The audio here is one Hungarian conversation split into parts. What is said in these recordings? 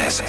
Ez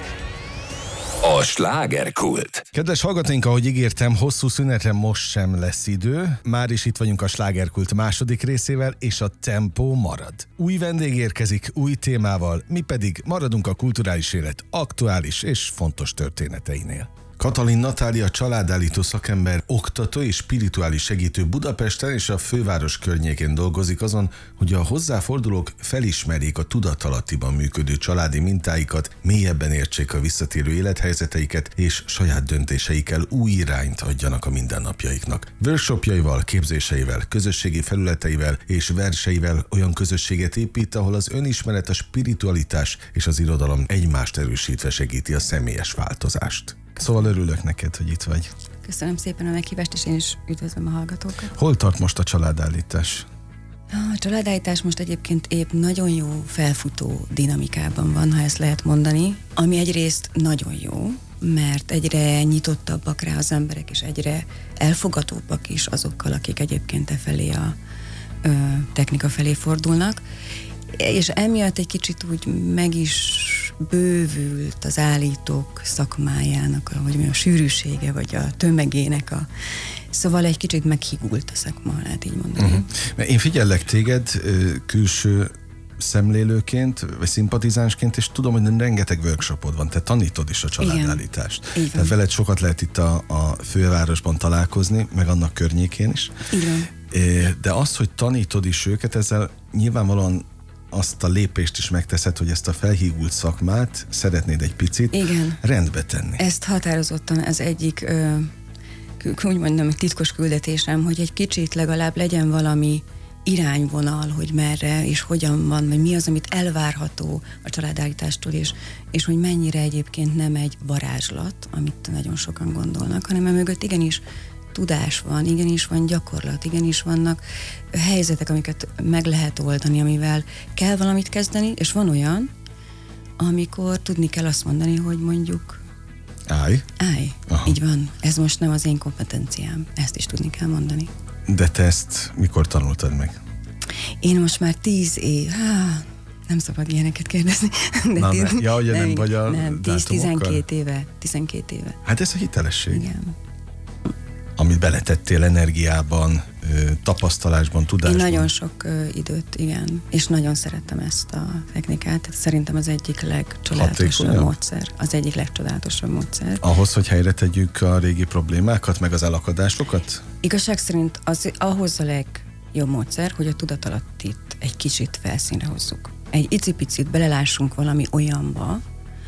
a slágerkult. Kedves hallgatóink, ahogy ígértem, hosszú szünetre most sem lesz idő. Már is itt vagyunk a slágerkult második részével, és a tempó marad. Új vendég érkezik, új témával, mi pedig maradunk a kulturális élet aktuális és fontos történeteinél. Katalin Natália családállító szakember, oktató és spirituális segítő Budapesten és a főváros környékén dolgozik azon, hogy a hozzáfordulók felismerjék a tudatalattiban működő családi mintáikat, mélyebben értsék a visszatérő élethelyzeteiket és saját döntéseikkel új irányt adjanak a mindennapjaiknak. Workshopjaival, képzéseivel, közösségi felületeivel és verseivel olyan közösséget épít, ahol az önismeret, a spiritualitás és az irodalom egymást erősítve segíti a személyes változást. Szóval örülök neked, hogy itt vagy. Köszönöm szépen a meghívást, és én is üdvözlöm a hallgatókat. Hol tart most a családállítás? A családállítás most egyébként épp nagyon jó felfutó dinamikában van, ha ezt lehet mondani, ami egyrészt nagyon jó, mert egyre nyitottabbak rá az emberek, és egyre elfogadóbbak is azokkal, akik egyébként felé a technika felé fordulnak, és emiatt egy kicsit úgy meg is bővült az állítók szakmájának, a sűrűsége, vagy a tömegének Szóval egy kicsit meghigult a szakma, lehet így mondani. Én figyellek téged külső szemlélőként, vagy szimpatizánsként, és tudom, hogy rengeteg workshopod van, te tanítod is a családállítást. Igen, tehát veled sokat lehet itt a fővárosban találkozni, meg annak környékén is. Igen. De az, hogy tanítod is őket, ezzel nyilvánvalóan azt a lépést is megteszed, hogy ezt a felhígult szakmát szeretnéd egy picit rendbe tenni. Ezt határozottan az egyik, úgy mondom, titkos küldetésem, hogy egy kicsit legalább legyen valami irányvonal, hogy merre és hogyan van, vagy mi az, amit elvárható a családállítástól, és hogy mennyire egyébként nem egy varázslat, amit nagyon sokan gondolnak, hanem mögött igenis tudás van, igenis van gyakorlat, igenis vannak helyzetek, amiket meg lehet oldani, amivel kell valamit kezdeni, és van olyan, amikor tudni kell azt mondani, hogy mondjuk állj. Így van. Ez most nem az én kompetenciám. Ezt is tudni kell mondani. De te ezt mikor tanultad meg? Én most már 10 év... nem szabad ilyeneket kérdezni. De nem vagy a nem, 10-12 éve. 12 éve. Hát ez a hitelesség. Igen. Amit beletettél energiában, tapasztalásban, tudásban. Én nagyon sok időt, igen. És nagyon szeretem ezt a technikát. Szerintem az egyik legcsodálatosabb módszer. Az egyik legcsodálatosabb módszer. Ahhoz, hogy helyre tegyük a régi problémákat, meg az elakadásokat? Igazság szerint ahhoz a legjobb módszer, hogy a tudatalattit egy kicsit felszínre hozzuk. Egy icipicit belelássunk valami olyanba,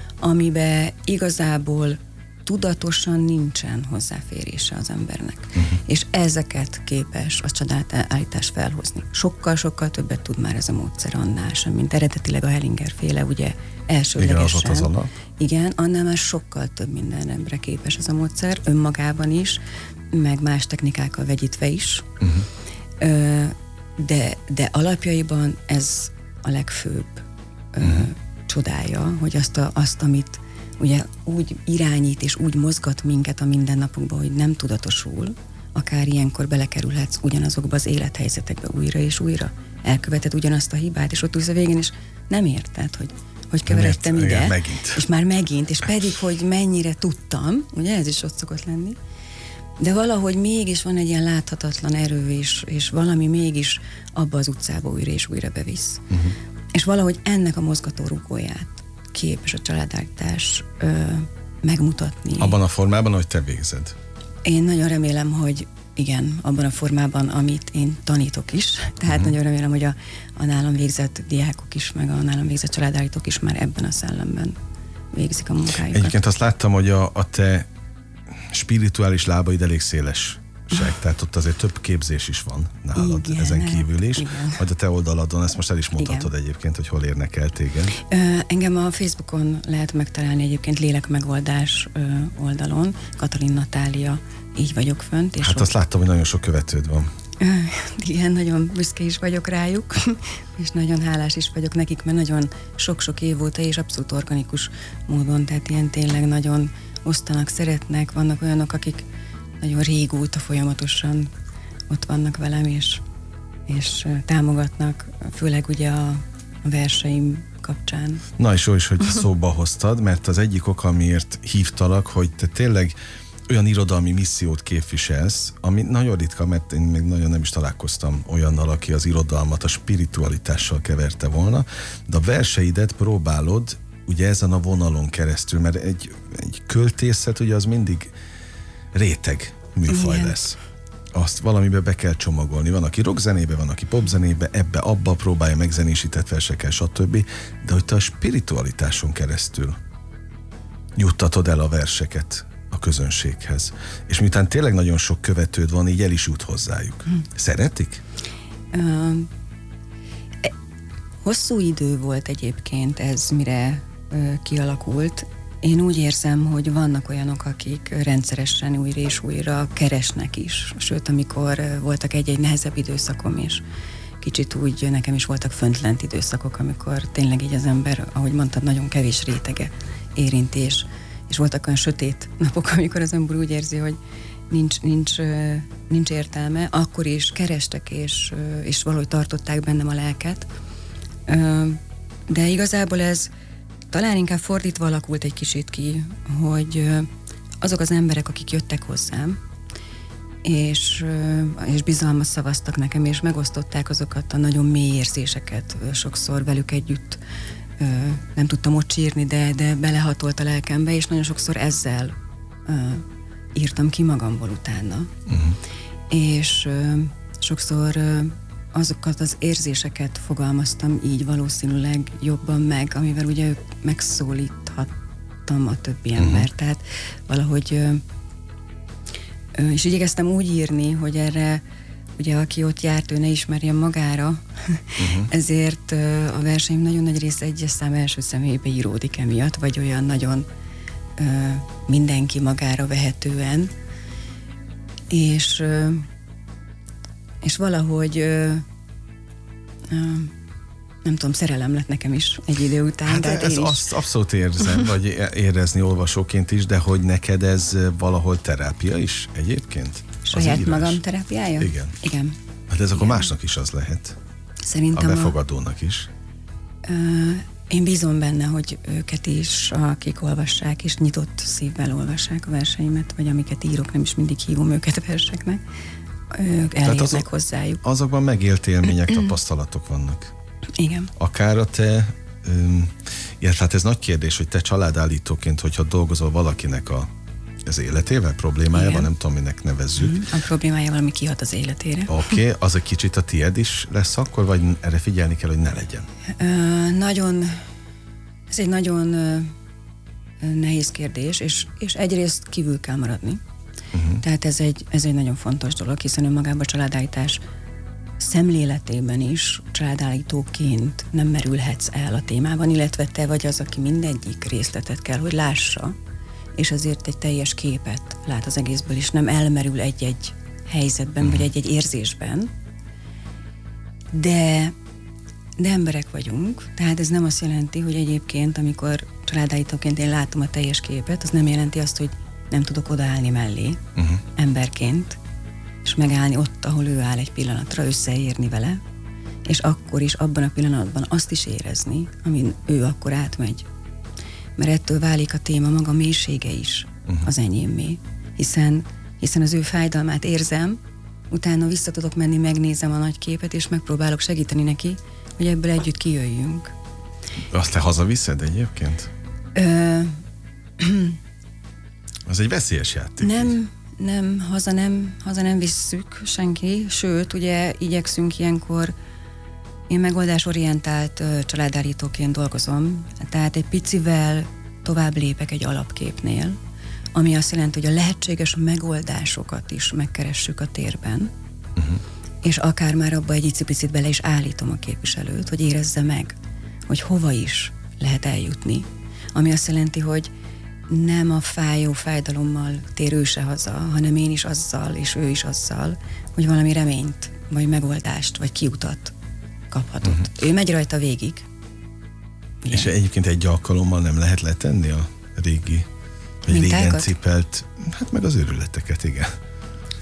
amibe igazából tudatosan nincsen hozzáférése az embernek. És ezeket képes a családállítás felhozni. Sokkal-sokkal többet tud már ez a módszer annál sem, mint eredetileg a Hellinger féle, ugye elsődlegesen. Igen, az alap. Igen, annál már sokkal több mindenre képes ez a módszer, önmagában is, meg más technikákkal vegyítve is. De alapjaiban ez a legfőbb csodája, hogy azt, amit ugye úgy irányít és úgy mozgat minket a mindennapokban, hogy nem tudatosul, akár ilyenkor belekerülhetsz ugyanazokba az élethelyzetekbe újra és újra. Elköveted ugyanazt a hibát, és ott ülsz a végén, és nem érted, hogy keveredtem ide, igen, megint. És már megint, és pedig, hogy mennyire tudtam, ugye ez is ott szokott lenni, de valahogy mégis van egy ilyen láthatatlan erő, és valami mégis abba az utcába újra és újra bevisz. És valahogy ennek a mozgatórugóját képes a családállítás megmutatni. Abban a formában, hogy te végzed? Én nagyon remélem, hogy igen, abban a formában, amit én tanítok is. Tehát nagyon remélem, hogy a nálam végzett diákok is, meg a nálam végzett családállítók is már ebben a szellemben végzik a munkájukat. Egyébként azt láttam, hogy a te spirituális lábaid elég széles. Tehát ott azért több képzés is van nálad, igen, ezen kívül is. Vagy a te oldaladon, ezt most el is mondhatod egyébként, hogy hol érnek el téged. Engem a Facebookon lehet megtalálni egyébként Lélekmegoldás oldalon, Katalin Natália, így vagyok fönt. És hát azt láttam, hogy nagyon sok követőd van. Igen, nagyon büszke is vagyok rájuk, és nagyon hálás is vagyok nekik, mert nagyon sok-sok év óta, és abszolút organikus módon, tehát ilyen tényleg nagyon osztanak, szeretnek, vannak olyanok, akik nagyon régóta folyamatosan ott vannak velem, és támogatnak, főleg ugye a verseim kapcsán. Na és jó is, hogy szóba hoztad, mert az egyik oka, amiért hívtalak, hogy te tényleg olyan irodalmi missziót képviselsz, ami nagyon ritka, mert én még nagyon nem is találkoztam olyannal, aki az irodalmat a spiritualitással keverte volna, de a verseidet próbálod ugye ezen a vonalon keresztül, mert egy költészet ugye az mindig réteg műfaj Igen. lesz. Azt valamibe be kell csomagolni. Van, aki rockzenébe, van, aki popzenébe, abba próbálja megzenésített versekkel, stb. De hogy te a spiritualitáson keresztül juttatod el a verseket a közönséghez. És miután tényleg nagyon sok követőd van, így el is jut hozzájuk. Szeretik? Hosszú idő volt egyébként ez, mire kialakult. Én úgy érzem, hogy vannak olyanok, akik rendszeresen újra és újra keresnek is. Sőt, amikor voltak egy-egy nehezebb időszakom is, kicsit úgy nekem is voltak föntlent időszakok, amikor tényleg így az ember, ahogy mondtad, nagyon kevés rétege érintés. És voltak olyan sötét napok, amikor az ember úgy érzi, hogy nincs értelme, akkor is kerestek, és valahogy tartották bennem a lelket. De igazából ez talán inkább fordítva alakult egy kicsit ki, hogy azok az emberek, akik jöttek hozzám, és bizalmat szavaztak nekem, és megosztották azokat a nagyon mély érzéseket, sokszor velük együtt nem tudtam ott sírni, de belehatolt a lelkembe, és nagyon sokszor ezzel írtam ki magamból utána. És sokszor azokat az érzéseket fogalmaztam így valószínűleg jobban meg, amivel ugye megszólíthattam a többi embert. Tehát valahogy és igyekeztem úgy írni, hogy erre ugye aki ott járt, ő ne ismerjen magára, ezért a verseim nagyon nagy része egyes szám első személybe íródik emiatt, vagy olyan nagyon mindenki magára vehetően, és valahogy nem tudom, szerelem lett nekem is egy idő után. Hát ez azt abszolút érzem, vagy érezni olvasóként is, de hogy neked ez valahol terápia is egyébként? Saját magam terápiája? Igen. Hát ez akkor másnak is az lehet. Szerintem a befogadónak is. Én bízom benne, hogy őket is, akik olvassák, és nyitott szívvel olvassák a verseimet, vagy amiket írok, nem is mindig hívom őket verseknek, ők elérnek hozzájuk. Azokban megélt élmények, tapasztalatok vannak. Igen. Akár a te, hát ez nagy kérdés, hogy te családállítóként, hogyha dolgozol valakinek az életével, problémájával, igen, nem tudom, minek nevezzük. A problémájával, ami kihat az életére. Oké, az egy kicsit a tied is lesz akkor, vagy erre figyelni kell, hogy ne legyen? Ez egy nagyon nehéz kérdés, és egyrészt kívül kell maradni. Tehát ez egy nagyon fontos dolog, hiszen önmagában a családállítás szemléletében is családállítóként nem merülhetsz el a témában, illetve te vagy az, aki mindegyik részletet kell, hogy lássa, és azért egy teljes képet lát az egészből, és nem elmerül egy-egy helyzetben, vagy egy-egy érzésben. De emberek vagyunk, tehát ez nem azt jelenti, hogy egyébként, amikor családállítóként én látom a teljes képet, az nem jelenti azt, hogy nem tudok odaállni mellé emberként, és megállni ott, ahol ő áll egy pillanatra, összeérni vele, és akkor is abban a pillanatban azt is érezni, amin ő akkor átmegy. Mert ettől válik a téma maga mélysége is az enyémé. Hiszen az ő fájdalmát érzem, utána vissza tudok menni, megnézem a nagy képet, és megpróbálok segíteni neki, hogy ebből együtt kijöjjünk. Azt te hazaviszed egyébként? Az egy veszélyes játék. Haza nem visszük senki, sőt, ugye igyekszünk ilyenkor, én megoldásorientált családállítóként dolgozom, tehát egy picivel tovább lépek egy alapképnél, ami azt jelenti, hogy a lehetséges megoldásokat is megkeressük a térben, és akár már abba egy icipicit bele is állítom a képviselőt, hogy érezze meg, hogy hova is lehet eljutni. Ami azt jelenti, hogy nem a fájó fájdalommal tér ő se haza, hanem én is azzal, és ő is azzal, hogy valami reményt, vagy megoldást, vagy kiutat kaphatott. Ő megy rajta végig. Igen. És egyébként egy alkalommal nem lehet letenni a régi, vagy régen cipelt, hát meg az őrületeket, igen.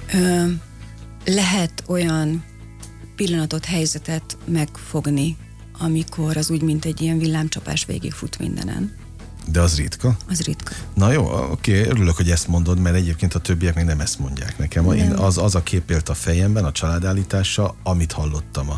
Lehet olyan pillanatot, helyzetet megfogni, amikor az úgy, mint egy ilyen villámcsapás végigfut mindenen. De az ritka? Az ritka. Na jó, oké, örülök, hogy ezt mondod, mert egyébként a többiek még nem ezt mondják nekem. Az a kép élt a fejemben a családállítással, amit hallottam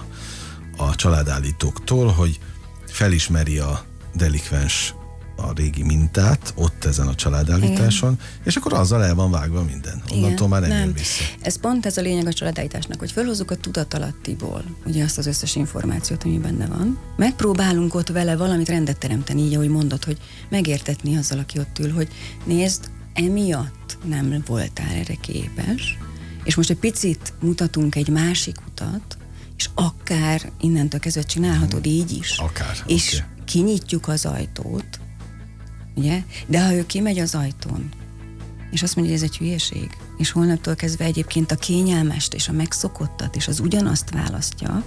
a családállítóktól, hogy felismeri a delikvens a régi mintát ott ezen a családállításon, igen. És akkor azzal el van vágva minden. Onnantól már nem jön vissza. Ez pont ez a lényeg a családállításnak, hogy felhozzuk a tudatalattiból ugye azt az összes információt, ami benne van. Megpróbálunk ott vele valamit rendet teremteni, így ahogy mondod, hogy megértetni azzal, aki ott ül, hogy nézd, emiatt nem voltál erre képes, és most egy picit mutatunk egy másik utat, és akár innentől kezdve csinálhatod így is. Akár, és kinyitjuk az ajtót, ugye? De ha ő kimegy az ajtón, és azt mondja, hogy ez egy hülyeség, és holnaptól kezdve egyébként a kényelmest és a megszokottat és az ugyanazt választja,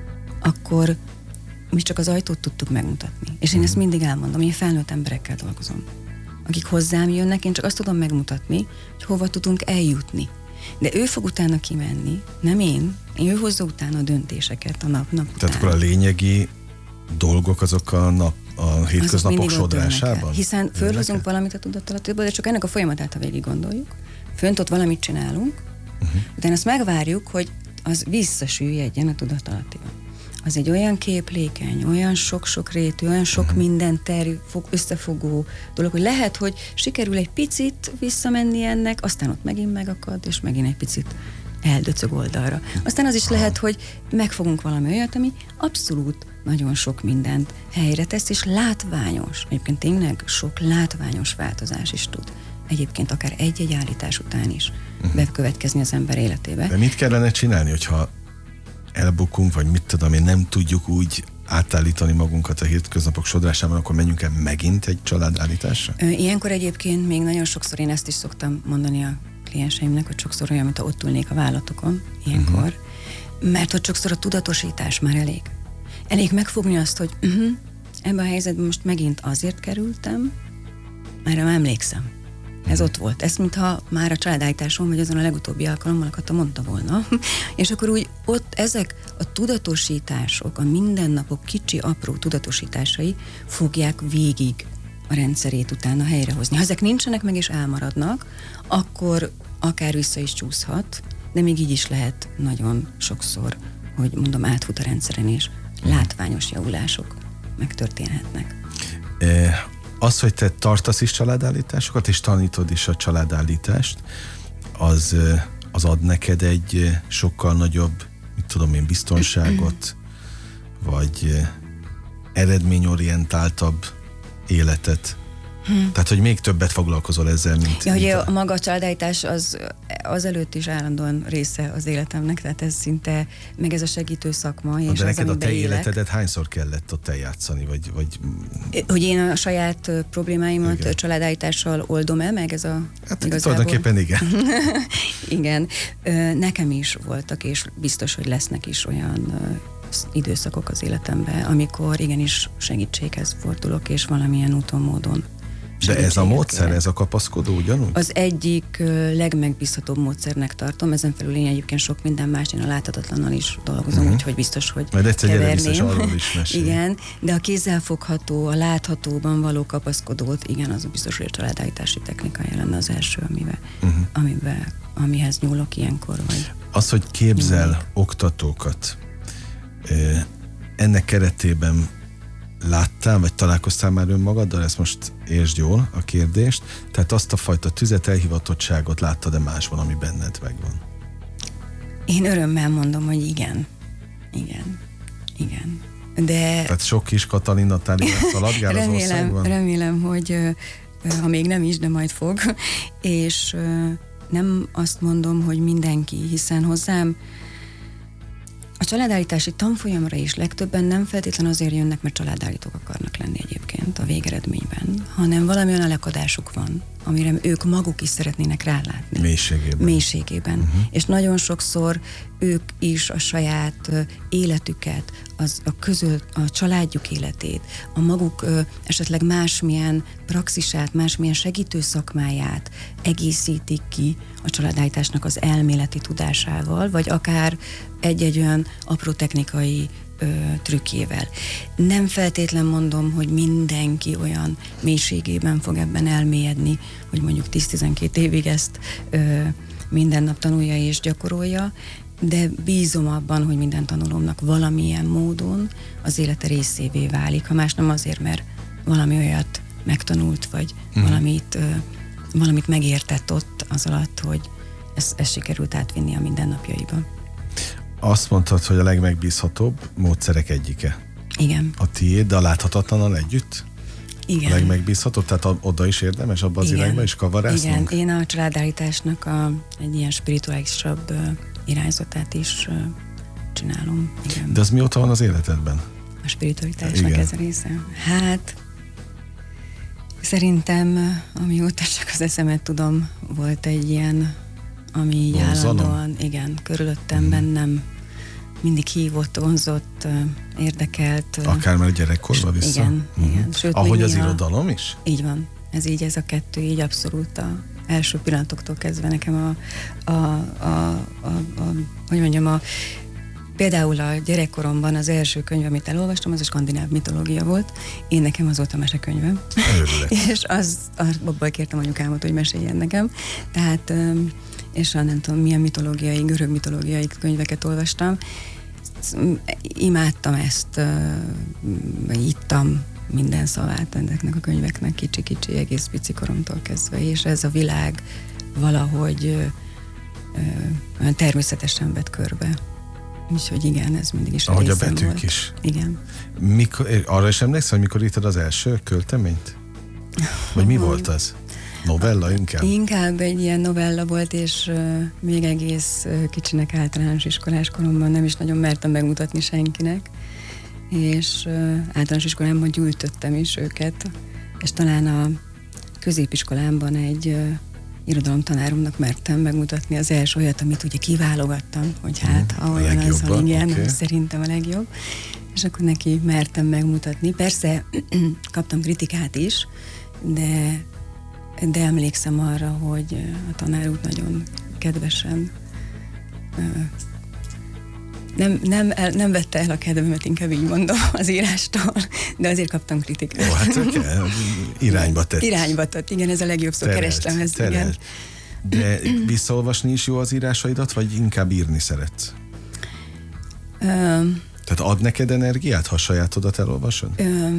akkor mi csak az ajtót tudtuk megmutatni. És én ezt mindig elmondom, én felnőtt emberekkel dolgozom. Akik hozzám jönnek, én csak azt tudom megmutatni, hogy hova tudunk eljutni. De ő fog utána kimenni, nem én. Ő hozza utána a döntéseket a nap után. Tehát akkor a lényegi dolgok azok a hétköznapok sodrásában? Hiszen fölhozunk valamit a tudatalattiból, de csak ennek a folyamatát, ha végig gondoljuk. Fönt ott valamit csinálunk, utána azt megvárjuk, hogy az visszasüllyedjen a tudatalattiban. Az egy olyan képlékeny, olyan sok-sok rétű, olyan sok minden összefogó dolog, hogy lehet, hogy sikerül egy picit visszamenni ennek, aztán ott megint megakad, és megint egy picit eldöcög oldalra. Aztán az is lehet, hogy megfogunk valami olyat, ami abszolút nagyon sok mindent helyre tesz, és látványos, egyébként tényleg sok látványos változás is tud. Egyébként akár egy-egy állítás után is bekövetkezni az ember életébe. De mit kellene csinálni, hogyha elbukunk, vagy mit tudom én, nem tudjuk úgy átállítani magunkat a hétköznapok sodrásában, akkor menjünk el megint egy családállításra? Ilyenkor egyébként még nagyon sokszor én ezt is szoktam mondani a klienseimnek, hogy sokszor olyan, mint ott ülnék a vállatokon ilyenkor, mert hogy sokszor a tudatosítás már elég. Elég megfogni azt, hogy ebben a helyzetben most megint azért kerültem, mert nem emlékszem. Ez ott volt. Ez mintha már a családállításon, vagy azon a legutóbbi alkalommal Kata mondta volna. És akkor úgy ott ezek a tudatosítások, a mindennapok kicsi, apró tudatosításai fogják végig a rendszerét utána helyrehozni. Ha ezek nincsenek meg és elmaradnak, akkor akár vissza is csúszhat, de még így is lehet nagyon sokszor, hogy mondom, átfut a rendszeren, és látványos javulások megtörténhetnek. Az, hogy te tartasz is családállításokat, és tanítod is a családállítást, az ad neked egy sokkal nagyobb, mit tudom én, biztonságot, vagy eredményorientáltabb életet. Tehát, hogy még többet foglalkozol ezzel, mint... Ja, hogy a maga a családállítás az előtt is állandóan része az életemnek, tehát ez szinte, meg ez a segítő szakma. És de neked az, a te életedet hányszor kellett ott eljátszani, vagy... Hogy én a saját problémáimat családállítással oldom el, meg ez a... Hát tulajdonképpen igen. Igen. Nekem is voltak, és biztos, hogy lesznek is olyan időszakok az életemben, amikor igenis segítséghez fordulok, és valamilyen úton, módon. De ez a módszer, ez a kapaszkodó ugyanúgy? Az egyik legmegbízhatóbb módszernek tartom, ezen felül én egyébként sok minden más, én a láthatatlanul is dolgozom, úgyhogy biztos, hogy majd egyszer gyere biztos, arról is mesélj. Igen, de a kézzelfogható, a láthatóban való kapaszkodót, igen, az biztos, hogy a családállítási technikája lenne az első, amihez nyúlok ilyenkor. Vagy az, hogy képzel oktatókat, ennek keretében láttál, vagy találkoztál már önmagaddal? Ezt most értsd jól a kérdést. Tehát azt a fajta tüzet, elhivatottságot láttad-e másban, ami benned megvan? Én örömmel mondom, hogy igen. De... Tehát sok kis Katalin Natália szaladgál az országban? Remélem, hogy ha még nem is, de majd fog. És nem azt mondom, hogy mindenki, hiszen hozzám a családállítási tanfolyamra is legtöbben nem feltétlenül azért jönnek, mert családállítók akarnak lenni egyébként a végeredményben, hanem valamilyen alakadásuk van, amire ők maguk is szeretnének rálátni. Mélységében. És nagyon sokszor ők is a saját életüket, a családjuk életét, a maguk esetleg másmilyen praxisát, másmilyen segítő szakmáját egészítik ki a családállításnak az elméleti tudásával, vagy akár egy-egy olyan apró technikai trükkjével. Nem feltétlen mondom, hogy mindenki olyan mélységében fog ebben elmélyedni, hogy mondjuk 10-12 évig ezt minden nap tanulja és gyakorolja, de bízom abban, hogy minden tanulómnak valamilyen módon az élete részévé válik, ha más nem azért, mert valami olyat megtanult, vagy valamit megértett ott az alatt, hogy ezt sikerült átvinni a mindennapjaiba. Azt mondtad, hogy a legmegbízhatóbb módszerek egyike. Igen. A tiéd, de a láthatatlannal együtt? Igen. A legmegbízhatóbb? Tehát oda is érdemes, abba az irányba is kavarásznunk? Igen, én a családállításnak egy ilyen spirituálisabb irányzatát is csinálom. Igen. De az mióta van az életedben? A spiritualitásnak ez a része? Hát, szerintem, amióta csak az eszemet tudom, volt egy ilyen, ami így állandóan, igen, körülöttem bennem mindig hívott, vonzott, érdekelt. Akár már gyerekkorba vissza? Igen, igen. Sőt, ahogy az irodalom is? Így van. Ez a kettő így abszolút a első pillanatoktól kezdve nekem például a gyerekkoromban az első könyv, amit elolvastam, az a skandináv mitológia volt. Én nekem az volt a mesekönyvem. És abból kértem anyukámat, hogy meséljen nekem. Tehát, és nem tudom, milyen mitológiai, görög mitológiai könyveket olvastam. Imádtam ezt, ittam minden szavát ezeknek a könyveknek, kicsi-kicsi, egész pici koromtól kezdve, és ez a világ valahogy olyan természetesen vett körbe. Úgyhogy igen, ez mindig is ahogy a részem betűk volt. is. Igen. Arra is emlékszel, hogy mikor írtad az első költeményt? Vagy mi volt az? Novella inkább? Inkább egy ilyen novella volt, és még egész kicsinek általános iskolás koromban nem is nagyon mertem megmutatni senkinek. És általános iskolámban gyűjtöttem is őket, és talán a középiskolámban egy irodalomtanáromnak mertem megmutatni az első olyat, amit ugye kiválogattam, hogy hát, ha olyan az, hogy igen, okay. Szerintem a legjobb. És akkor neki mertem megmutatni. Persze kaptam kritikát is, de emlékszem arra, hogy a tanár úr nagyon kedvesen nem vette el a kedvemet, inkább így mondom, az írástól, de azért kaptam kritikát. Jó, hát irányba tett. Irányba tett, igen, ez a legjobb szó, kerestem ezt, igen. De visszaolvasni is jó az írásaidat, vagy inkább írni szeretsz? Tehát ad neked energiát, ha sajátodat elolvasod?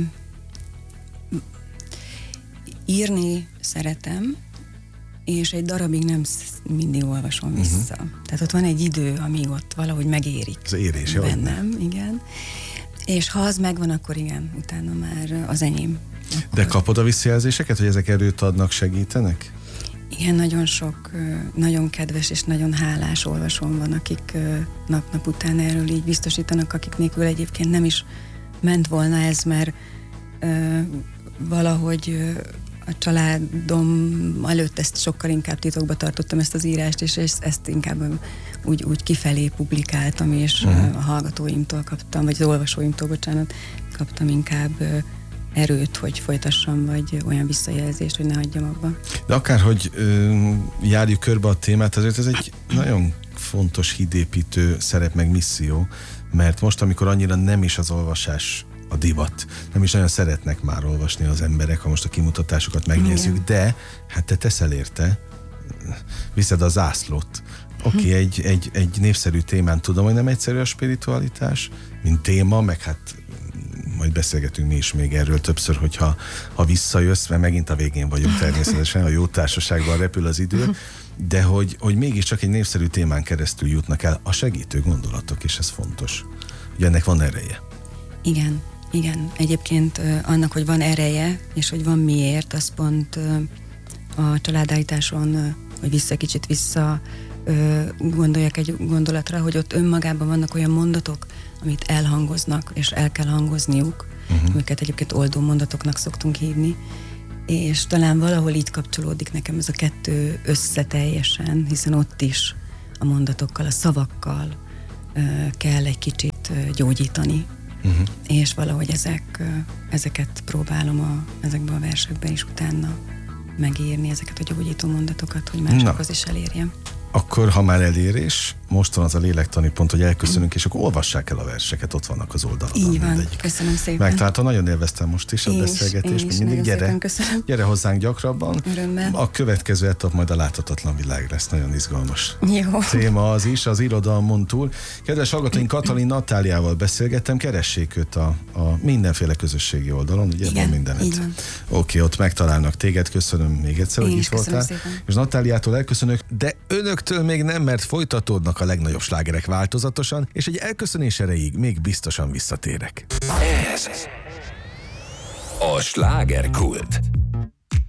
Írni szeretem, és egy darabig nem mindig olvasom vissza. Tehát ott van egy idő, amíg ott valahogy megérik. Az érés, bennem, igen. És ha az megvan, akkor igen, utána már az enyém. Akkor... De kapod a visszajelzéseket, hogy ezek erőt adnak, segítenek? Igen, nagyon sok, nagyon kedves és nagyon hálás olvasóm van, akik nap-nap után erről így biztosítanak, akik nélkül egyébként nem is ment volna ez, mert valahogy a családom előtt ezt sokkal inkább titokba tartottam, ezt az írást, és ezt inkább úgy kifelé publikáltam, és a hallgatóimtól kaptam, vagy az olvasóimtól, bocsánat, kaptam inkább erőt, hogy folytassam, vagy olyan visszajelzést, hogy ne hagyjam abba. De akárhogy járjuk körbe a témát, azért ez egy nagyon fontos hídépítő szerep, meg misszió, mert most, amikor annyira nem is az olvasás a divat, nem is nagyon szeretnek már olvasni az emberek, ha most a kimutatásokat megnézzük, de hát te teszel érte, viszed a zászlót. Oké, egy népszerű témán tudom, hogy nem egyszerű a spiritualitás, mint téma, meg hát majd beszélgetünk mi is még erről többször, hogyha visszajössz, mert megint a végén vagyunk természetesen, a jó társaságban repül az idő, de hogy mégiscsak egy népszerű témán keresztül jutnak el a segítő gondolatok, és ez fontos. Ugye ennek van ereje. Igen. Egyébként annak, hogy van ereje, és hogy van miért, az pont a családállításon, hogy kicsit vissza gondoljak egy gondolatra, hogy ott önmagában vannak olyan mondatok, amit elhangoznak, és el kell hangozniuk, amiket egyébként oldó mondatoknak szoktunk hívni, és talán valahol így kapcsolódik nekem ez a kettő összeteljesen, hiszen ott is a mondatokkal, a szavakkal kell egy kicsit gyógyítani. És valahogy ezeket próbálom ezekben a versekben is utána megírni, ezeket a gyógyító mondatokat, hogy másokhoz is elérjem. Akkor, ha már elérés, most van az a lélektani pont, hogy elköszönünk, és akkor olvassák el a verseket, ott vannak az oldalon. Így van, köszönöm szépen. Megtaláltam, nagyon élveztem most is a beszélgetést, mint mindig. Gyere hozzánk gyakrabban. Örömmel. A következő etap majd a láthatatlan világ lesz, nagyon izgalmas. Jó. Téma az is, az irodalmon túl. Kedves hallgatóink, Katalin Natáliával beszélgettem, keressék őt a mindenféle közösségi oldalon, ugye? Igen, van mindenet. így van. Oké, ott megtalálnak téged, köszönöm még egyszer, hogy itt voltál. Szépen. És Natáliától elköszönök, de önöktől még nem, mert folytatódnak a legnagyobb slágerek változatosan, és egy elköszönés erejéig még biztosan visszatérek. Ez a slágerkult.